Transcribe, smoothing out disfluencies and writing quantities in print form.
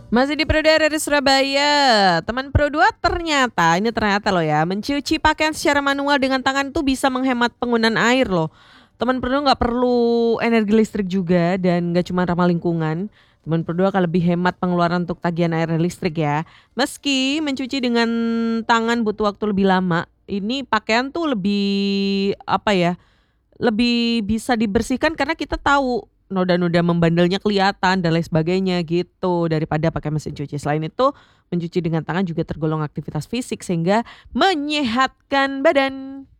Masih di Pro 2 dari Surabaya. Teman Pro 2 ternyata loh ya, mencuci pakaian secara manual dengan tangan tuh bisa menghemat penggunaan air loh. Teman Pro 2 nggak perlu energi listrik juga dan nggak cuma ramah lingkungan. Teman Pro 2 akan lebih hemat pengeluaran untuk tagihan air dan listrik ya. Meski mencuci dengan tangan butuh waktu lebih lama, ini pakaian tuh lebih apa ya, lebih bisa dibersihkan karena kita tahu noda-noda membandelnya kelihatan dan lain sebagainya gitu, daripada pakai mesin cuci. Selain itu, mencuci dengan tangan juga tergolong aktivitas fisik sehingga menyehatkan badan.